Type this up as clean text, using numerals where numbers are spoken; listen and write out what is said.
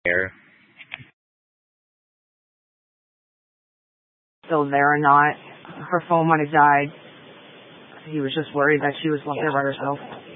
there. Still there or not. Her phone might have died. He was just worried that she was left there by herself.